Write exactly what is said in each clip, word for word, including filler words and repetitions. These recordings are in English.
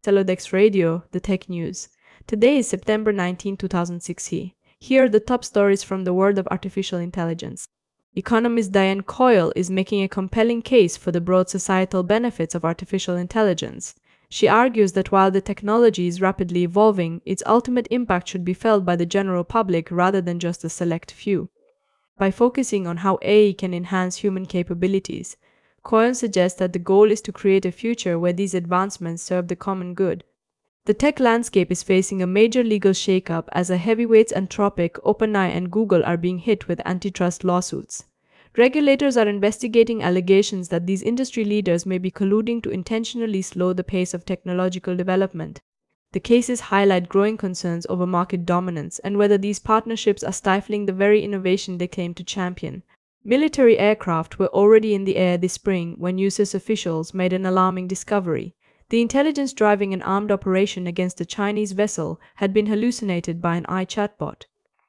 Celodex Radio, the tech news. Today is September nineteenth, two thousand sixteen. Here are the top stories from the world of artificial intelligence. Economist Diane Coyle is making a compelling case for the broad societal benefits of artificial intelligence. She argues that while the technology is rapidly evolving, its ultimate impact should be felt by the general public rather than just a select few. By focusing on how A I can enhance human capabilities, Coyle suggests that the goal is to create a future where these advancements serve the common good. The tech landscape is facing a major legal shakeup as the heavyweights Anthropic, OpenAI, and Google are being hit with antitrust lawsuits. Regulators are investigating allegations that these industry leaders may be colluding to intentionally slow the pace of technological development. The cases highlight growing concerns over market dominance and whether these partnerships are stifling the very innovation they claim to champion. Military aircraft were already in the air this spring when U S officials made an alarming discovery. The intelligence driving an armed operation against a Chinese vessel had been hallucinated by an A I chatbot.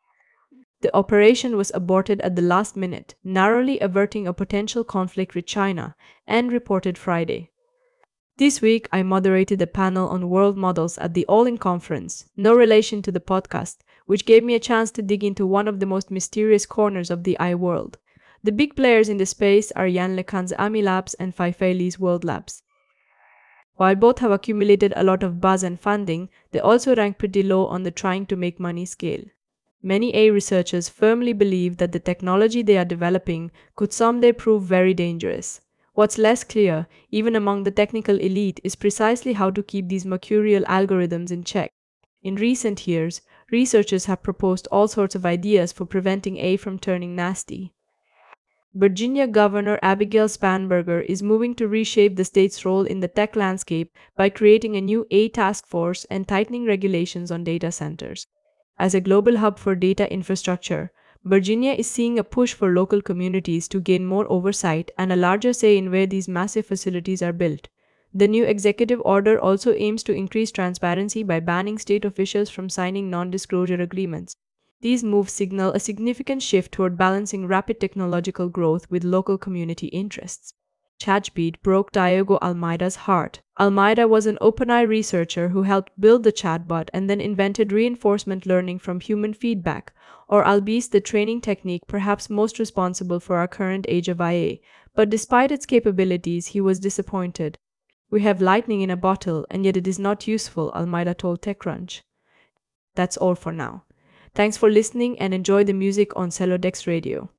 The operation was aborted at the last minute, narrowly averting a potential conflict with China, N reported Friday. This week, I moderated a panel on world models at the All In Conference, no relation to the podcast, which gave me a chance to dig into one of the most mysterious corners of the A I world. The big players in the space are Yann LeCun's Ami Labs and Fei-Fei Li's World Labs. While both have accumulated a lot of buzz and funding, they also rank pretty low on the trying to make money scale. Many A I researchers firmly believe that the technology they are developing could someday prove very dangerous. What's less clear, even among the technical elite, is precisely how to keep these mercurial algorithms in check. In recent years, researchers have proposed all sorts of ideas for preventing A I from turning nasty. Virginia Governor Abigail Spanberger is moving to reshape the state's role in the tech landscape by creating a new A I task force and tightening regulations on data centers. As a global hub for data infrastructure, Virginia is seeing a push for local communities to gain more oversight and a larger say in where these massive facilities are built. The new executive order also aims to increase transparency by banning state officials from signing non-disclosure agreements. These moves signal a significant shift toward balancing rapid technological growth with local community interests. ChatSpeed broke Diego Almeida's heart. Almeida was an OpenAI researcher who helped build the chatbot and then invented reinforcement learning from human feedback, or ALBIS, the training technique perhaps most responsible for our current age of I A. But despite its capabilities, he was disappointed. "We have lightning in a bottle, and yet it is not useful," Almeida told TechCrunch. That's all for now. Thanks for listening and enjoy the music on Celodex Radio.